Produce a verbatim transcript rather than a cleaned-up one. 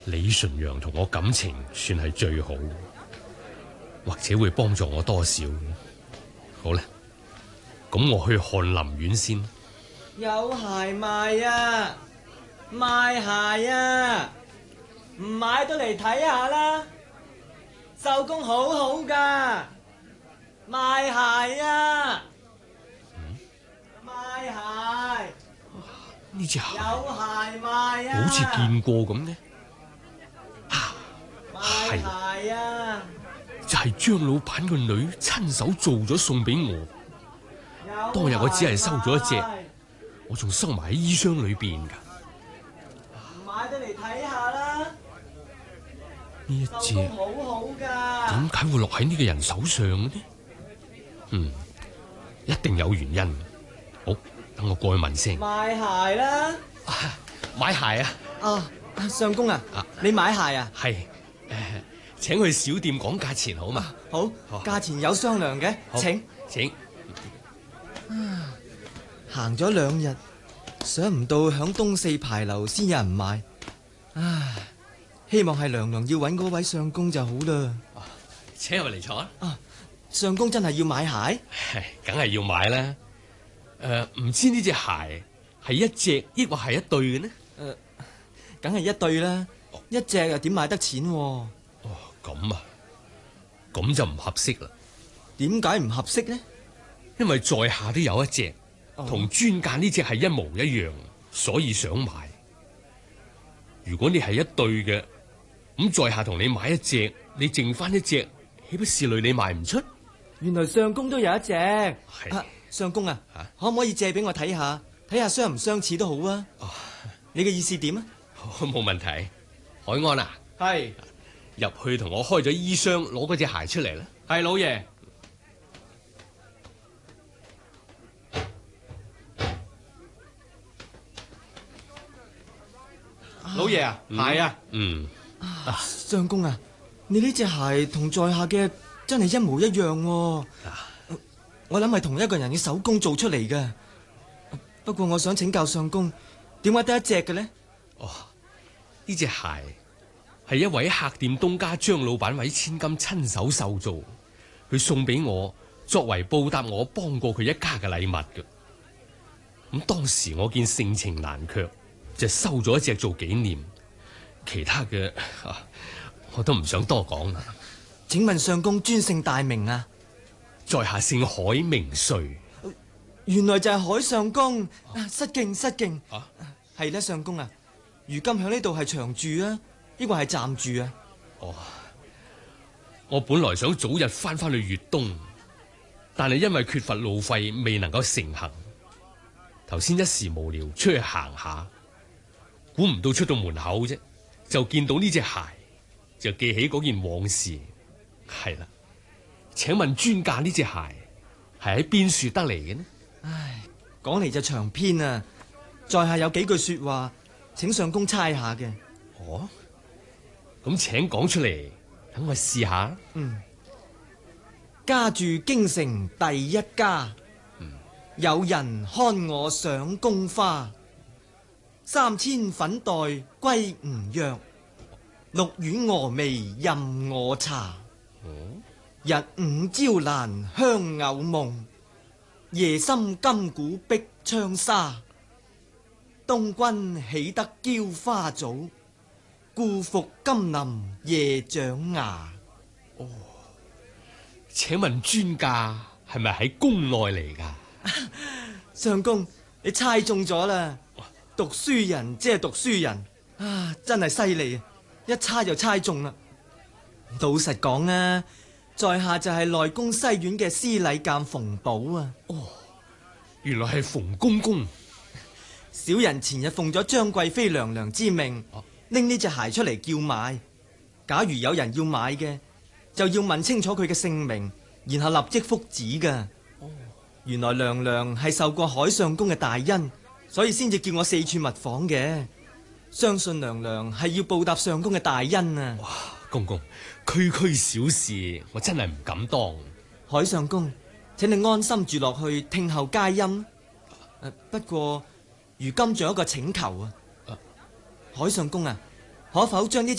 李純陽同我感情算係最好，或者會幫助我多少。好啦，咁我去翰林院先。 有鞋賣啊，賣鞋啊，唔買都嚟睇下啦。繡工好好噶，賣鞋啊， 嗯、 賣鞋。 呢隻鞋有鞋賣啊， 好似見過咁嘅。啊， 賣鞋啊， 就係張老闆個女親手做咗送俾我。當日我只係收咗一隻，我仲收埋喺衣箱裏邊噶。 唔買得嚟睇下啦。 呢一隻好好噶， 點解會落喺呢個人手上呢？嗯，一定有原因。好，等我過去問聲。 賣鞋啦， 啊，買鞋啊！ 啊，相公啊，啊你買鞋啊？ 係，誒、呃，請去小店講價錢好嘛？ 啊、好，價錢有商量嘅，請請。 啊，行咗兩日，想唔到響東四牌樓先有人買，唉，希望係娘娘要揾嗰位相公就好啦。 啊，請入嚟坐啊！ 啊，相公真係要買鞋？ 係，梗係要買啦。誒、呃，唔知呢隻鞋係一隻抑或係一對嘅呢？誒、 呃，梗係一對啦，哦、一隻又點買得錢？哦， 咁啊，咁就唔合適啦。 點解唔合適呢？ 因為在下都有一隻，同專價呢隻係一模一樣，所以想買。如果你係一對嘅，咁在下同你買一隻，你剩翻一隻，豈不是累你賣唔出？ 原來相公都有一隻。 係、 啊，相公啊， 啊可唔可以借俾我睇下？睇下相唔相似都好啊。 哦、 你嘅意思點啊？ 冇問題。海安啊， 係入去同我開咗衣箱，攞嗰隻鞋出嚟啦。 係老爺。老爺啊， 嗯、 鞋啊， 嗯， 啊，相公啊，你呢隻鞋同在下嘅真係一模一樣，啊，啊、我諗係同一個人嘅手工做出嚟嘅。不過我想請教相公，點解得一隻嘅呢？ 哦，呢隻鞋係一位客店東家張老闆位千金親手繡造，佢送俾我作為報答我幫過佢一家嘅禮物嘅。咁當時我見盛情難卻，就收咗一隻做紀念，其他嘅、啊、我都唔想多講啦。 請問相公尊姓大名啊？ 在下姓海名瑞。 原來就係海相公，啊、失敬失敬。 啊， 係咧，相公啊，如今喺呢度係長住啊，抑或係暫住啊？ 哦，我本來想早日翻返去粵東，但係因為缺乏路費，未能夠成行。頭先一時無聊出去行下，估唔到出到門口啫，就見到呢隻鞋，就記起嗰件往事。係啦，請問專價呢隻鞋係喺邊處得嚟嘅呢？ 唉，講嚟就長篇啊，在下有幾句說話，請相公猜下嘅。 哦，咁請講出嚟，等我試下。 嗯，家住京城第一家，嗯、有人看我上宮花，三千粉黛歸吳約，六丸峨眉任我搽。 嗯、 日午朝蘭香藕夢，夜深金鼓碧窗紗。東君喜得嬌花早，故復金陵夜長牙。 哦，請問專家係咪喺宮內嚟噶？ 相公，你猜中咗啦！讀書人即係讀書人啊，真係犀利啊！一猜就猜中啦。老實講啊，在下就係內宮西院嘅司禮監馮寶啊。 哦，原來係馮公公。 小人前日奉咗張貴妃娘娘之命，拎呢隻鞋出嚟叫賣。假如有人要買嘅，就要問清楚佢嘅姓名，然後立即復旨噶。哦，原來娘娘係受過海相公嘅大恩，所以先至叫我四處密訪嘅。相信娘娘係要報答相公嘅大恩啊！ 哇，公公，區區小事，我真係唔敢當。 海相公，請你安心住落去聽候佳音。啊，不過如今仲有一個請求啊，啊海相公啊， 可否將呢隻